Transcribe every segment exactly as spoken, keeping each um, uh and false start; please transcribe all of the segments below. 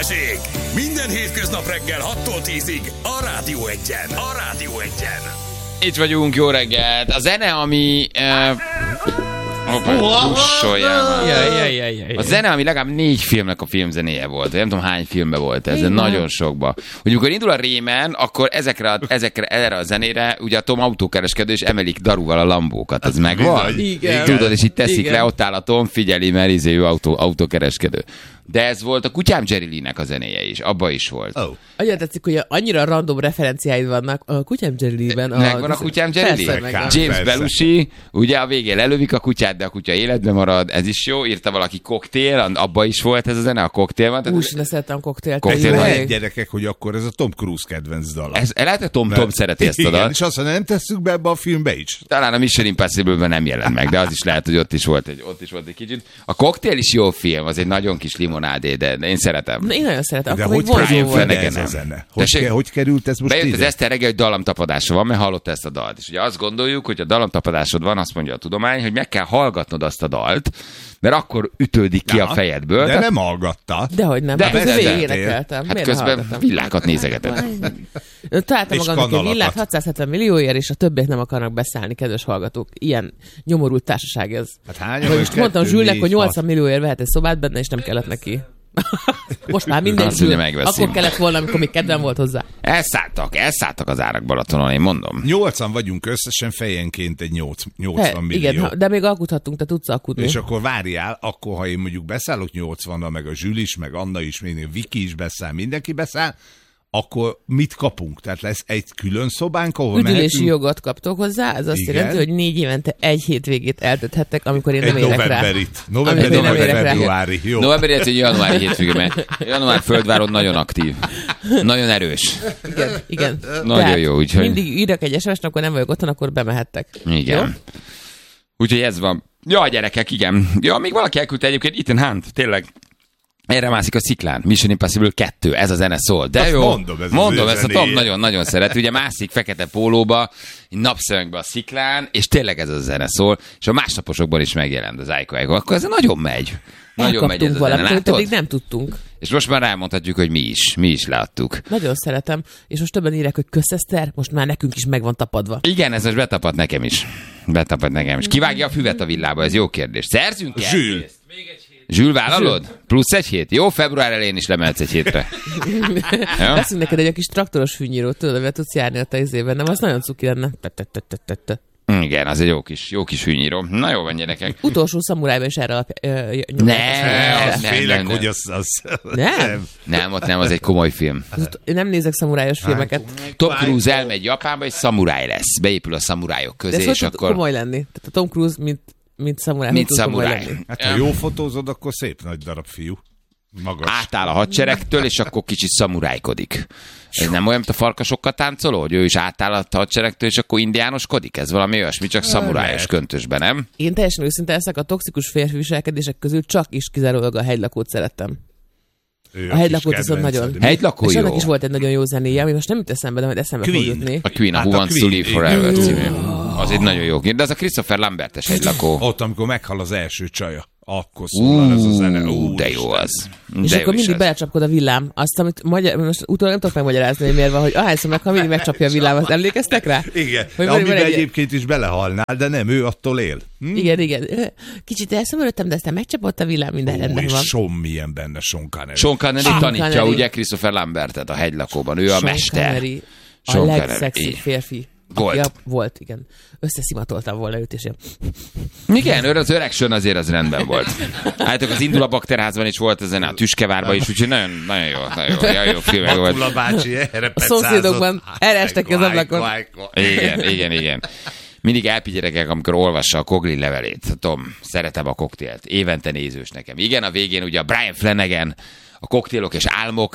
Balázsék! Minden hétköznap reggel hattól tízig a Rádió Egyen. A Rádió Egyen. Itt vagyunk, jó reggelt. A zene, ami... Uh... Hoppá, kussoljál már. A zene, ami legalább négy filmnek a filmzenéje volt. Nem tudom, hány filmben volt ez, de nagyon sokba. Hogy amikor indul a Rémen, akkor ezekre, a, ezekre erre a zenére ugye a Tom autókereskedő, és emelik darúval a lambókat. Ez megvan? Igen. Tudod, és itt teszik Igen. le, ott áll a Tom, figyeli, mert izé ő autó, autókereskedő. De ez volt a Kutyám Jerry Lee-nek a zenéje is. Abba is volt. Oh. Annyira tetszik, hogy annyira random referenciáid vannak a Kutyám Jerry Lee-ben. A... Megvan a Kutyám Jerry Lee? Persze, James Belushi, ugye a végén lelövik a kutyát, de a kutya életben marad, ez is jó. Írta valaki Koktél, abba is volt ez a zene, a Koktél van. Úgy ne szeretem koktélt. Koktél van. Lehet, gyerekek, hogy akkor ez a Tom Cruise kedvenc dala. Ez, lehet, hogy Tom, Tom szereti ezt a dalt. És azt mondja, nem tesszük be ebbe a filmbe is. Talán a Mission Impossible-ben nem jelent meg, de az is lehet, hogy ott is volt egy, ott is volt egy kicsit. A Koktél is jó film, az egy nagyon kis limonádé, de én szeretem. Na, én nagyon szeretem. De Akkor hogy még vonzó került volt. ez a zene? Hogy, ke, hogy került ez most Bejött ide? az Eszter reggel, hogy dallamtapadása van, mert hallotta ezt a dalt. És ugye azt gondoljuk, hogy a dallamtapadásod van, azt mondja a tudomány, hogy meg kell hallgatnod azt a dalt, mert akkor ütődik ki ja, a fejedből. De Tehát... nem hallgatta. Dehogy nem. De De közben persze. végig énekeltem. Hát Miért közben hallgattam? villákat nézegetett. Találtam És magamnak egy kanalakat. villát hatszázhetven millióért, és a többiek nem akarnak beszállni, kedves hallgatók. Ilyen nyomorult társaság ez. Hát hányan? Vagy most mondtam Kettő, Zsülnek, négy, hogy nyolcvan hat. millióért vehet egy szobát benne, és nem kellett neki. Most már minden Azt mondja, Zsül. megveszi. Akkor kellett volna, amikor még kedvem volt hozzá. Elszálltak, elszálltak az árak Balatonon, én mondom. Nyolcan vagyunk összesen, fejenként egy nyolc, nyolcvan He, millió. igen, ha- de még alkuthattunk, te tudsz alkudni. És akkor várjál, akkor ha én mondjuk beszállok nyolcvannal, meg a Zsül is, meg Anna is, még Viki is beszáll, mindenki beszáll, akkor mit kapunk? Tehát lesz egy külön szobánk, ahol Üdülési mehetünk? jogot kaptok hozzá, ez azt Igen. jelenti, hogy négy évente egy hétvégét eltölthettek, amikor én nem Egy érek rá. novemberit. Amikor Novemberi, én nem vagy érek rá. februári. Jó. November, illetve januári hétfőge, mert január Földváron nagyon aktív. Nagyon erős. Igen, igen. Nagyon Tehát jó, úgyhogy... mindig írok egy es em es-t, akkor nem vagyok otthon, akkor bemehettek. Igen. Jó? Úgyhogy ez van. Ja, gyerekek, igen. Ja, még valaki elküldte egyébként Ethan Hunt, tényleg. Erre mászik a sziklán. Mission Impossible kettő, ez a zene szól. De Azt jó, mondom, ez az mondom ő ezt a Tom zenéje. nagyon-nagyon szeret. Ugye mászik fekete pólóba, napszemekbe a sziklán, és tényleg ez a zene szól, és a másnaposokban is megjelent az Aiko Aiko. Akkor ez nagyon megy. Nagyon megy ez Elkaptunk a zene, valamit, amit látod? eddig nem tudtunk. És most már rámondhatjuk, hogy mi is. Mi is leadtuk. Nagyon szeretem, és most többen írják, hogy kösz Eszter, most már nekünk is meg van tapadva. Igen, ez most betapad nekem is. Betapad nekem is. Kivágja a füvet a villába, ez jó kérdés. Szerzünk el? Zsül. Zsül, vállalod? Plusz egy hét? Jó, február elején is lemehetsz egy hétre. Ja? Veszünk neked egy kis traktoros fűnyírót, tudod, amivel tudsz járni a te izében, nem? Az nagyon cuki lenne. Te-te-te-te-te. Igen, az egy jó kis, jó kis hűnyíró. Na jó van, gyerekek. Utolsó szamurájban is erre alapja, ö, Ne, nyomják. Az nem, félek, nem, nem. hogy az... az Nem? Nem, ott nem, az egy komoly film. Az ut- Én nem nézek szamurájos filmeket. Tom Cruise elmegy Japánba, és szamuráj lesz. Beépül a szamurájok De közé, ez hogy és tud akkor... komoly lenni? Tehát a Tom Cruise, mint, mint szamuráj. Mint hogy tud komoly szamuráj. lenni? Hát ha jó fotózod, akkor szép nagy darab fiú. Magas. Átáll a hadseregtől, és akkor kicsit szamurájkodik. Ez nem olyan, mint a farkasokkal táncoló, hogy ő is átáll a hadseregtől, és akkor indiánoskodik? Ez valami olyasmi, csak szamurájos köntösben, nem? Én teljesen őszinte leszek, a toxikus férfi viselkedések közül csak is kizárólag a hegylakót szerettem. Ő A kis hegylakót viszont kedvenced. nagyon. Hegylakó És jó. annak is volt egy nagyon jó zenéje, ami most nem jut eszembe, de majd eszembe fog Queen. jutni. A Queen, a Hát Who a Wants to Queen, Live Forever igen. című. Az egy nagyon jó. De ez a Christopher Lambertes hegylakó. Ott, amikor meghal az első csaja, akkor szólal ez a zene. Ú, Ú, de jó az. És De akkor jó is mindig az. belecsapkod a villám. Azt, amit magyar, most utólag nem tudok megmagyarázni, hogy miért van, hogy ahányszor meghal, mindig megcsapja a villámat. Emlékeztek rá? Igen, Hogy van- amiben van egy- egyébként is belehalnál, de nem, ő attól él. Hm? Igen, igen. Kicsit elszomorultam, de aztán megcsapott a villám, minden Ó, rendben és van. Sean milyen benne, Sean Connery. Sean Connery Sean tanítja Connery. ugye Christopher Lambertet a hegylakóban. Ő a Sean mester. Connery, a Sean Connery. legszexibb férfi. Volt. Ja, volt, igen. Összeszimatoltam volna őt, és én... Igen, ő az öreg sön azért az rendben volt. Állítok, az Indul a bakterházban is volt ezen, a Tüskevárban is, úgyhogy nagyon, nagyon jó, nagyon jó, nagyon jó filmek volt. Matula bácsi erre A szomszédokban erre estek ki az ablakon. Igen, igen, igen. Mindig elpigyerekek, amikor olvassa a Coughlin levelét. Tom, szeretem a koktélt. Évente nézős nekem. Igen, a végén ugye a Brian Flanagan, a koktélok és álmok,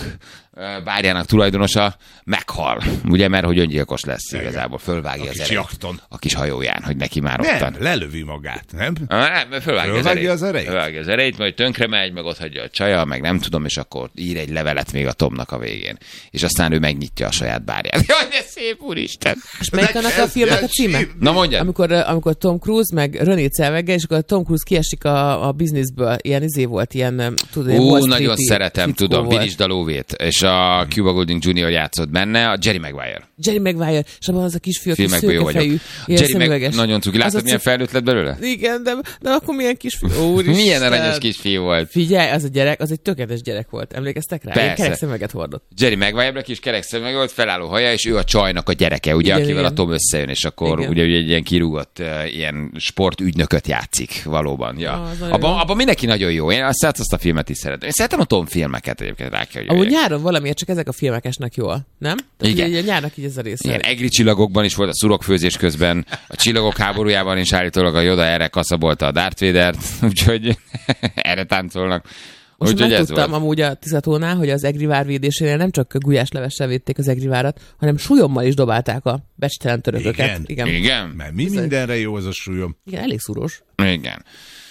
bárjának tulajdonosa meghal, ugye, mert hogy öngyilkos lesz igazából, fölvágja a az kis erejét. jakton. A kis hajóján, hogy neki már Nem, ottan. lelövi magát, nem? Nem, mert fölvágja, Fölvágja az, az erejét. erejét? Fölvágja az erejét, majd tönkre megy, meg ott hagyja a csaja, meg nem tudom, és akkor ír egy levelet még a Tomnak a végén. És aztán ő megnyitja a saját bárját. Jaj, de szép, úristen! És melyik annak a filmnek a címe? Na mondjad! Amikor, amikor Tom Cruise meg René Zellweger, és akkor Tom Cruise kiesik a, a bizniszből. Ilyen izé volt, ilyen, tudod, Ú, Wall nagyon Street-i szeretem, fickó tudom, volt. Vinis Dalóvét, és a Cuba Gooding junior játszott benne, a Jerry Maguire. Jerry Maguire, és abban az a kisfiú, aki Filmekből jó vagyok. szőkefejű, ilyen Jerry Mag... szemüveges. Nagyon cuki. Az Látod, a milyen c- felnőtt lett belőle? Igen, de, de akkor milyen kisfiú. Úristen. Milyen aranyos kisfiú volt. Figyelj, az a gyerek, az egy tökéletes gyerek volt. Emlékeztek rá? Ilyen Persze. kerek szemüveget hordott. Jerry Maguire-nek is kerek szemüveg volt, felálló haja, és ő a csajnak a gyereke, ugye, Igen, akivel igen. a Tom összejön, és akkor Igen. ugye, ugye egy ilyen kirúgott uh, ilyen sportügynököt játszik valóban. Ja. Ah, az nagyon abban, jó. abban mindenki nagyon jó. Én azt, azt a filmet is szeretem. Én szeretem a Tom filmeket egyébként, rá kell, hogy Amúgy jöjjek. nyáron valamiért csak ezek a filmek esnek jól, nem? Tehát Igen. Ugye, ugye nyárnak így ez a része. Ilyen egri csillagokban is volt a szurokfőzés közben, a csillagok háborújában is állítólag a Yoda erre kaszabolta a Darth Vadert, úgyhogy erre táncolnak. Most Úgyhogy ez megtudtam volt. amúgy a Tizatónál, hogy az egrivár védésénél nem csak gulyáslevessel védték az egrivárat, hanem súlyommal is dobálták a becstelen törököket. Igen. Igen. Igen? Mert mi mindenre jó az a súlyom. Igen, elég szúrós. Igen.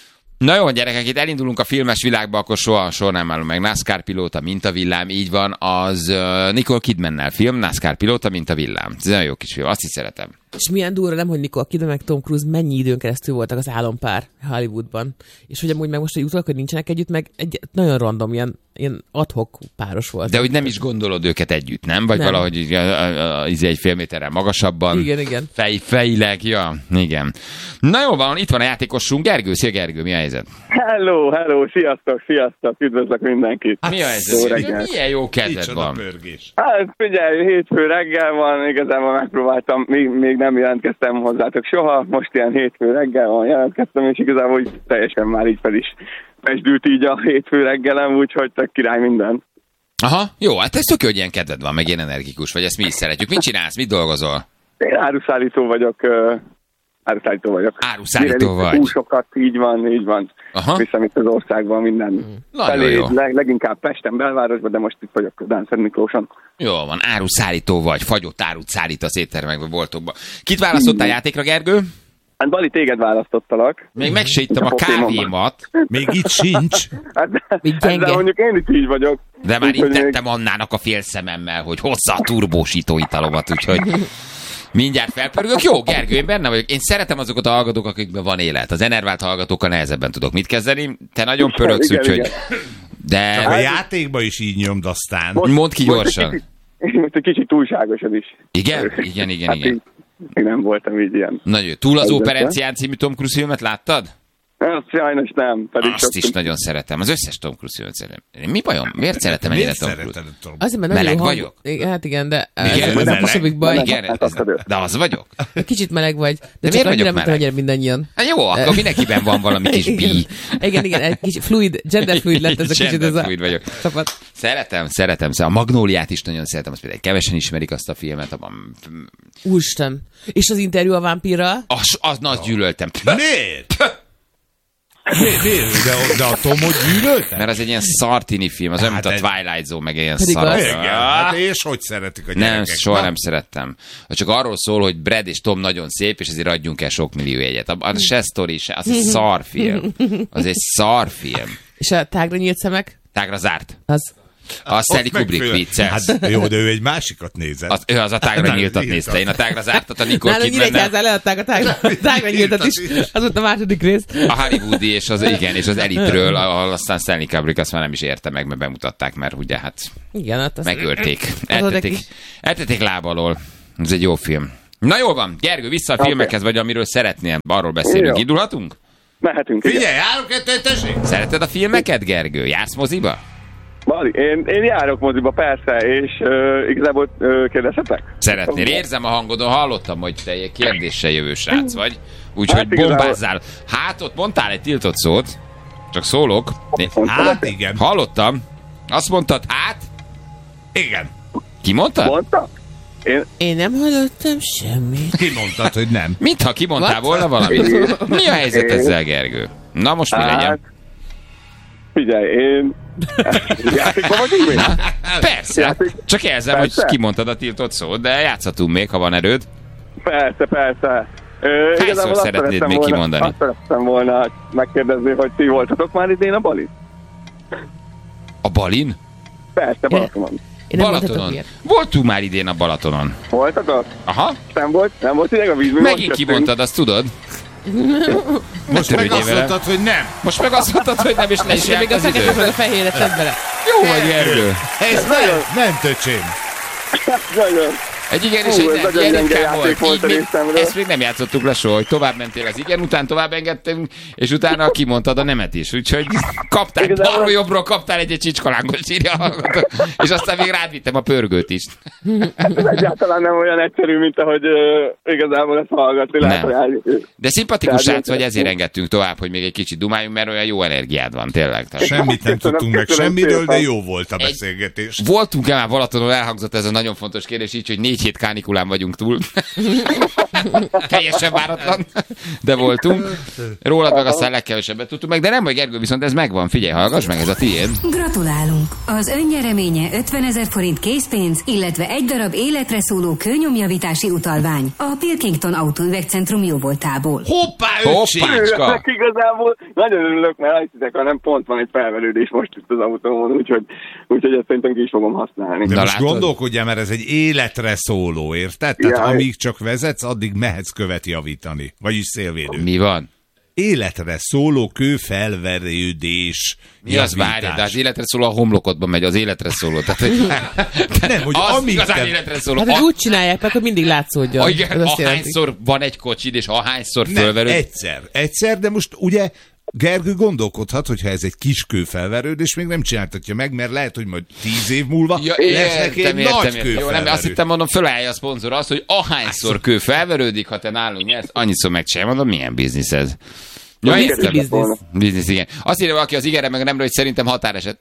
Na jó, gyerekek, itt elindulunk a filmes világba, akkor soha, soha nem állom meg. NASCAR pilóta, mint a villám, így van, az uh, Nicole Kidmannel film, NASCAR pilóta, mint a villám. Ez nagyon jó kis film, azt is szeretem. És milyen durva, nem, hogy Nicole Kidman meg Tom Cruise mennyi időn keresztül voltak az álompár Hollywoodban. És hogy amúgy meg most, hogy utólag, hogy nincsenek együtt, meg egy nagyon random, ilyen, ilyen ad-hoc páros volt. De hogy nem is gondolod őket együtt, nem? Vagy Nem. valahogy így, a, a, a, így egy fél méterrel magasabban. Igen, igen. Fej, fejileg, ja, igen. Na jó van, itt van a játékosunk, Gergő. Szia Gergő, mi a helyzet? Hello, hello, sziasztok, sziasztok, üdvözlök mindenkit. Mi a Jó helyzet? reggelt. Milyen jó kedved Micsoda van. pörgés. Hát figyelj, hétfő reggel van, igazából megpróbáltam, még, még nem jelentkeztem hozzátok soha, most ilyen hétfő reggel van, jelentkeztem, és igazából így teljesen már így fel is fesdült így a hétfő reggelem, úgyhogy tök király minden. Aha, jó, hát ez tök jó, hogy ilyen kedved van, meg ilyen energikus vagy, ezt mi is szeretjük. Mit csinálsz, mit dolgozol? Én áruszállító vagyok, uh, áruszállító vagyok. Áruszállító vagy. Húsokat, így van, így van. Aha. Viszem itt az országban minden. Nagyon felé, jó. leg, leginkább Pesten, belvárosban, de most itt vagyok Dánszert Miklóson. Jó van, áruszállító vagy, fagyott árut szállítasz éttermekbe, boltokba. Kit választottál játékra, Gergő? Hát Bali, téged választottalak. Még meg se ittam a kávémat, Még itt sincs. Hát, Még hát, de gyenge. mondjuk én is így vagyok. de már Úgyhogy intettem Annának a fél szememmel, hogy hozza a turbósító italomat, úgyhogy mindjárt felpörgök. Jó, Gergő, én benne vagyok. Én szeretem azokat a hallgatók, akikben van élet. Az enervált hallgatókkal nehezebben tudok mit kezdeni. Te nagyon pörögsz, Igen, úgyhogy... igen. De A játékba is így nyomd aztán. Most- mondd ki most egy gyorsan. kicsit- Most egy kicsit túlságosod is. Igen? Igen, igen, Hát igen. így- Én nem voltam így ilyen. Nagyon jó. Túl az Helyzetben. Operencián című Tom Cruise filmet láttad? Azt sajnos nem. Pedig Azt is szoktam- nagyon szeretem. Az összes Tom Cruise filmet szeretem. Mi bajom? Miért szeretem ennyire Miért Tom Cruise? szereted Tom? Azért, mert nagyon Meleg jó hang- vagyok? Igen, hát igen, de Igen, ez a meleg. kisebbik baj. Meleg. Igen, ez, de az vagyok. Kicsit meleg vagy, de, miért csak vagyok annyira, mint meleg? amennyire mindannyian. Hát jó, akkor mindenkiben van valami kis Igen. bi. Igen, igen, egy kicsit fluid, genderfluid lett ez a kicsit ez a Genderfluid vagyok. csapat. Szeretem, szeretem. Szóval a Magnóliát is nagyon szeretem, azt például kevesen ismerik azt a filmet, abban... Úristen. És az interjú a vámpírral? Az, az, na, azt gyűlöltem. Miért? Miért? Miért? De, de a Tomot gyűlölte? Mert az egy ilyen szartini film, az olyan, mint Hát a ez- Twilight Zone, meg ilyen Pedig szar. az. Igen, hát és hogy szeretik a gyerekek? Nem, soha Na? nem szerettem. Csak arról szól, hogy Brad és Tom nagyon szép, és ezért adjunk el sok millió jegyet. Az se sztori, se, az egy szarfilm. Az egy szarfilm. És a tágra nyílt szemek? Tágra zárt. Az. A Stanley Ott Kubrick megfőle- vicces. Hát jó, de ő egy másikat nézett. Az, ő az a tágra Nem, nyíltat nyíltat. nézte. Én a tágra zártat, a Nicole Nálunk Kidmannel. Nyíregyházán leadták a tágra, tágra nyíltat is. Az volt a második rész. A Hollywoodi és az, igen, és az Elitről, ahol aztán Stanley Kubrick azt már nem is érte meg, mert bemutatták, mert ugye hát Igen, hát az... megölték. Az Eltették, neki. eltették láb alól. Ez egy jó film. Na jól van, Gergő, vissza a Oké. filmekhez, vagy amiről szeretnél, arról beszélünk. Jó. Indulhatunk? Mehetünk. igen. Figyelj, három, kettő, tessék! Szereted a filmeket, Gergő? Jársz moziba? Bali, én, én járok moziba, persze, és uh, igazából uh, kérdezhetek? Szeretnél. Érzem a hangodon, hallottam, hogy te egy kérdéssel jövő srác vagy. Úgyhogy Hát igazából- bombázzál. Hát ott mondtál egy tiltott szót, csak szólok. Hát igen. Hallottam. Azt mondtad, hát? Igen. Ki mondta? Mondta? Én, Én nem hallottam semmit. Ki mondtad, hogy nem? Mintha kimondtál What? volna valamit. Mi a helyzet ezzel, Gergő? Na most mi hát, legyen? figyelj, én... Játékban vagyunk még? Persze, csak jelzem, hogy kimondtad a tiltott szót, de játszhatunk még, ha van erőd. Persze, persze. Ö, Hányszor szeretnéd még volna, kimondani? Azt szerettem volna megkérdezni, hogy ti voltatok már idén a Balin? A Balin? Persze, Balatonon. Én nem Balatonon. Voltunk már idén a Balatonon. Voltatok? Aha. Nem volt, nem volt ideg a vízből? Megint kimondtad, azt tudod? Most meg azt mondtad, hogy nem. Most meg azt mondtad, hogy nem, és ne is És még a az idő. fekete meg a fehérre tedd bele. Jó vagy, Gergő. Ez nem, nem töcsém. Nagyon. Egy igen és Hú, egy ez nem. nagyon gyenge Jelentkám játék volt. volt a Így még, részemről. ezt még nem játszottuk le soha, hogy tovább mentél az igen, után tovább engedtünk, és utána kimondtad a nemet is. Úgyhogy kaptál, Igazából- balról jobbról kaptál egy-egy csicskalángot, írja a hallgató. És aztán még rád vittem a pörgőt is. Ez egyáltalán nem olyan egyszerű, mint ahogy uh, igazából ezt hallgatni. Nem. Lehet, hogy De szimpatikus Tehát- srác vagy, ezért engedtünk tovább, hogy még egy kicsit dumáljunk, mert olyan jó energiád van, tényleg. Tehát Semmit nem Köszönöm, tudtunk meg köszönöm semmiről, de szépen. jó volt a beszélgetés. voltunk-e már Balatonon, elhangzott ez a nagyon fontos kérdés, így, hogy négy hét kánikulán vagyunk túl. Teljesen váratlan, de voltunk. Rólad meg aztán legkevesebbet tudtunk meg, de nem vagy, Gergő, viszont ez megvan. Figyelj, hallgass meg, ez a tiéd. Gratulálunk! Az önnyereménye ötvenezer forint készpénz, illetve egy darab életre szóló kőnyomjavítási utalvány a Pilkington Autóüvegcentrum jóvoltából. Hoppá, öcsém! Hoppácska! Ennek igazából nagyon örülök, mert azt hiszek, hanem pont van egy felverődés most itt az autómon, úgyhogy, úgyhogy ezt szerintem ki is fogom használni. De Na, most látod? gondolkodjál, mert ez egy életre szóló, érted? Tehát Jaj. amíg csak vezetsz, addig mehetsz követ javítani. Vagyis szélvédő. Mi van? Életre szóló kőfelverődés. Mi az, várja, de az életre szóló a homlokodban megy, az életre szóló. Tehát, hogy Nem, hogy az amíg igazán te... életre szóló. Hát, hogy úgy csinálják meg, hogy mindig látszódjon. A, Ez igen, azt jelenti. ahányszor van egy kocsid, és ahányszor Nem, fölverőd. egyszer. Egyszer, de most ugye Gergő gondolkodhat, hogyha ez egy kis kőfelverődés, még nem csináltatja meg, mert lehet, hogy majd tíz év múlva Ja, lesz neki egy értem, nagy értem, értem. Jó, nem, kőfelverődés. azt hittem, mondom, fölállja a szponzor az, hogy ahányszor kő felverődik, ha te nálunk nyersz, annyiszor megcsinálj. Mondom, milyen biznisz ez? Ja, Whisky értem. business. Biznisz, igen. Azt írja valaki az igenre, meg nemre, hogy szerintem határeset.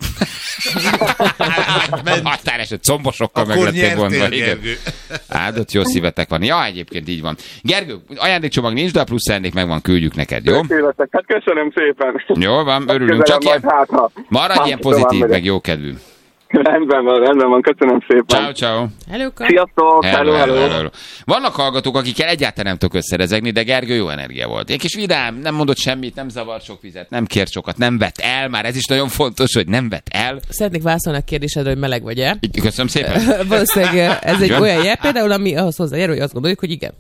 határeset, combosokkal meg Akkor lettél vonva. nyertél, Igen. Gergő. Áldott jó szívetek van. Ja, egyébként így van. Gergő, ajándékcsomag nincs, de a plusz ajándék megvan, küldjük neked, jó? Életek. Hát köszönöm szépen. Jól van, örülünk. Csak Közelebb ilyen, majd, hát, ha- maradj hát, ilyen tovább pozitív, megyek. meg jókedvű. Rendben van, rendben van, köszönöm szépen. Ciao, ciao. Hello, Sziasztok, Hello, hello, hello, hello. hello. Vannak hallgatók, akikkel egyáltalán nem tudok összerezegni, de Gergő jó energia volt. Egy kis vidám, nem mondott semmit, nem zavart sok vizet, nem kért sokat, nem vett el, már ez is nagyon fontos, hogy nem vett el. Szeretnék válaszolni a kérdésedre, hogy meleg vagy-e. Így, köszönöm szépen. Valószínűleg ez egy Igen? olyan jel például, ami ahhoz hozzájárul, hogy azt gondoljuk, hogy igen.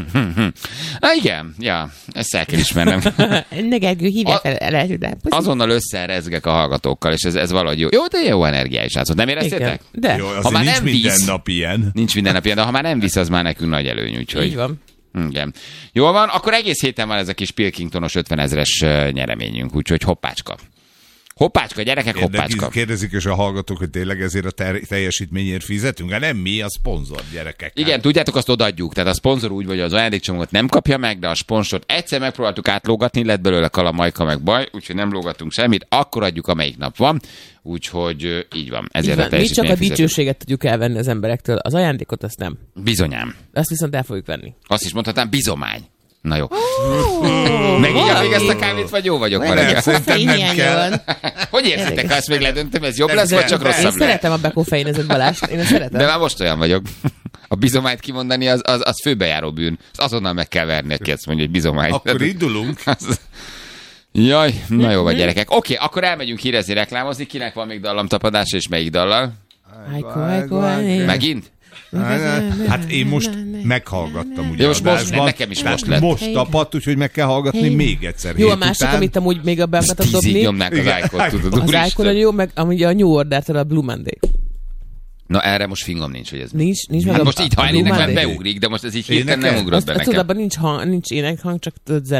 Na igen, ja, ezt el kell ismernem. Ne Gergő, hívja A- fel, el Azonnal összerezgek a hallgatókkal, és ez, ez valahogy jó. Jó, de jó energia is látszott. Nem éreztétek? De, Jó, azért Ha már nincs nem minden víz. nap ilyen. Nincs minden nap ilyen, de ha már nem visz, az már nekünk nagy előny, úgyhogy... így van. Igen. Jól van, akkor egész héten van ez a kis Pilkingtonos ötvenezres nyereményünk, úgyhogy hoppácska. Hoppácska, gyerekek, hoppácska. Kérdezik, kérdezik és a hallgatók, hogy tényleg ezért a ter- teljesítményért fizetünk? Hát nem mi, a szponzor, gyerekek. Igen, tudjátok, azt odaadjuk. Tehát a szponzor úgy, hogy az ajándékcsomagot nem kapja meg, de a sponsort egyszer megpróbáltuk átlógatni, lett belőle kalamajka meg baj, úgyhogy nem lógatunk semmit, akkor adjuk, amelyik nap van. Úgyhogy ö, így van. Ezért Így a van. Mi csak a teljesítményt fizetünk. dicsőséget tudjuk elvenni az emberektől. Az ajándékot azt nem. Bizonyám. Azt viszont el fogjuk venni. Azt is mondhatnám, bizomány. Na jó. Megígyom még ezt a kávét, vagy jó vagyok ma reggel? Szerintem nem kell. Hogy érzitek, ha ezt még ledöntöm, ez jobb lesz, vagy csak Én rosszabb lesz? szeretem a bekofeinezett Balást. Én ezt szeretem. De már most olyan vagyok. A bizományt kimondani, az, az, az főbejáró bűn. Az azonnal meg kell verni, aki ezt mondja, hogy bizomány. Akkor indulunk. Az... Jaj, na jó vagy gyerekek. Oké, akkor elmegyünk hírezni, reklámozni. Kinek van még dallamtapadása, és melyik dallal? Ajko, ajko, ajko. Megint? Hát én most meghallgattam ugye Jó, most most, adásban. nekem is Tehát most lett. Most tapadt, úgyhogy meg kell hallgatni még egyszer. Jó, a hét másik, után. amit amúgy még be akartam Tízig dobni. nyomnák az Igen. ájkot, tudod. Az Úristen. Icon nagyon jó, meg amúgy a New Order-től a Blue Monday. Na erre most fingom nincs, hogy ez mi. Nincs, nincs meg Hát a, most így, a ha Blue eléneklem, Monday. beugrik, de most ez így hirtelen nem Énekel? ugrott Azt, be azt tudod, nekem. abban nincs, hang, nincs énekhang, csak tudod zene.